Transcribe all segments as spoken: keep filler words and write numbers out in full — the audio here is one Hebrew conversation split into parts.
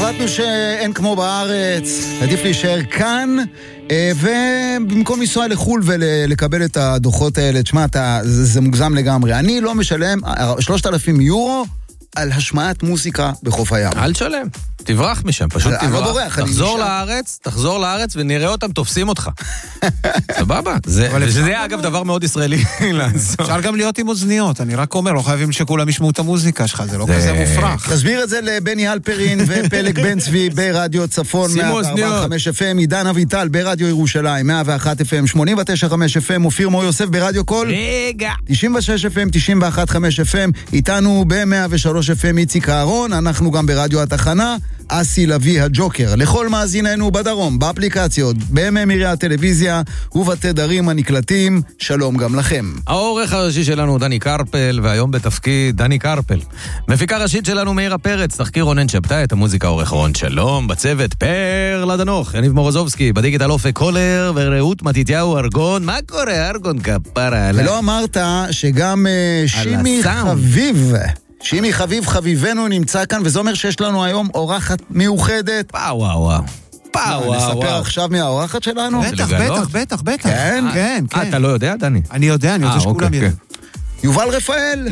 החלטנו שאין כמו בארץ, עדיף להישאר כאן, ובמקום לנסוע לחול ולקבל את הדוחות האלה, תשמע, זה מוגזם לגמרי. אני לא משלם שלושת אלפים יורו על השמעת מוזיקה בחוף הים. אל תשלם, תברח משם, פשוט תברח. תחזור לארץ, תחזור לארץ ונראה אותם תופסים אותך. סבבה. זה אגב דבר מאוד ישראלי לעשות. אפשר גם להיות עם אוזניות, אני רק אומר, לא חייבים שכולם ישמעו את המוזיקה שלך, זה לא כזה מופרך. תסביר את זה לבני הלפרין ופלג בן צבי ברדיו צפון מאה וארבע חמש אף אם, עידן אביטל ברדיו ירושלים מאה ואחת אף אם, שמונים ותשע חמש אף אם, אופיר מור יוסף ברדיו קול רגע תשעים ושש אף אם, תשעים ואחת חמש אף אם, איתנו ב-מאה ושלוש אף אם איציק אהרון, אנחנו גם ברדיו התחנה, אסי לוי הג'וקר. לכל מאזיננו בדרום, באפליקציות, בממירי הטלוויזיה ובתדרים הנקלטים, שלום גם לכם. העורך הראשי שלנו דני קרפל, והיום בתפקיד דני קרפל. מפיקה ראשית שלנו מאירה פרץ, תחקיר רונן שבתאי, את המוזיקה עורך רון שלום, בצוות פר לדנוך, יניב מורוזובסקי, בדיגיטל אופק קולר ורעות מתיתיהו ארגון. מה קורה ארגון כפרה? ולא אמרת שגם שימי חביב שימי חביב חביבנו נמצא כאן, וזה אומר שיש לנו היום אורחת מיוחדת. וואו וואו וואו. וואו וואו. נספר עכשיו מהאורחת שלנו? בטח, בטח, בטח, בטח. כן? כן, כן. אתה לא יודע, דני? אני יודע, אני רוצה שכולם ידעו. יובל רפאל.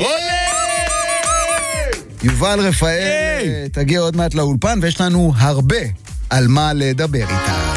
יובל רפאל תגיע עוד מעט לאולפן, ויש לנו הרבה על מה לדבר איתה.